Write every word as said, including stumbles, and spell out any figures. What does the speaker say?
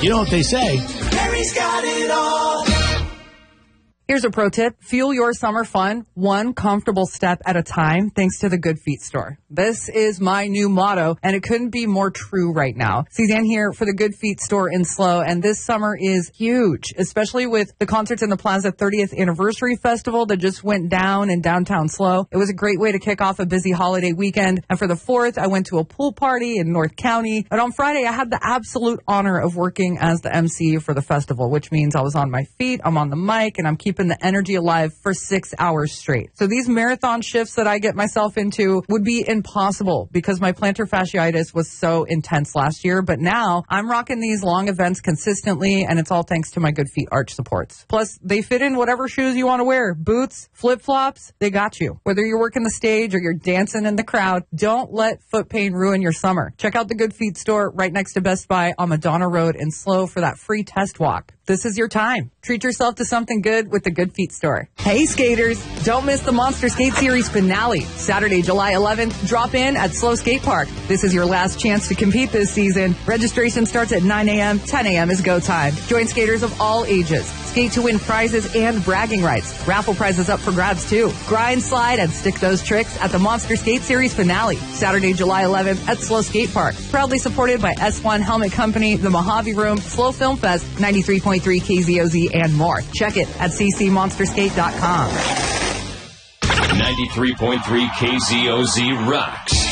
You know what they say. Harry's got it all. Here's a pro tip. Fuel your summer fun one comfortable step at a time thanks to the Good Feet store. This is my new motto, and it couldn't be more true right now. Suzanne here for the Good Feet store in SLO, and this summer is huge, especially with the Concerts in the Plaza thirtieth Anniversary Festival that just went down in downtown SLO. It was a great way to kick off a busy holiday weekend, and for the fourth, I went to a pool party in North County, and on Friday, I had the absolute honor of working as the M C for the festival, which means I was on my feet, I'm on the mic, and I'm keeping the energy alive for six hours straight. So these marathon shifts that I get myself into would be impossible because my plantar fasciitis was so intense last year. But now I'm rocking these long events consistently, and it's all thanks to my Good Feet arch supports. Plus, they fit in whatever shoes you want to wear. Boots, flip-flops, they got you. Whether you're working the stage or you're dancing in the crowd, don't let foot pain ruin your summer. Check out the Good Feet store right next to Best Buy on Madonna Road in SLO for that free test walk. This is your time. Treat yourself to something good with the Good Feet store. Hey, skaters, don't miss the Monster Skate Series finale. Saturday, July eleventh, drop in at SLO Skate Park. This is your last chance to compete this season. Registration starts at nine a.m. ten a.m. is go time. Join skaters of all ages. Skate to win prizes and bragging rights. Raffle prizes up for grabs, too. Grind, slide, and stick those tricks at the Monster Skate Series finale. Saturday, July eleventh at SLO Skate Park. Proudly supported by S one Helmet Company, the Mojave Room, SLO Film Fest, ninety-three point three K Z O Z, and more. Check it at c c monster skate dot com. ninety-three point three K Z O Z rocks.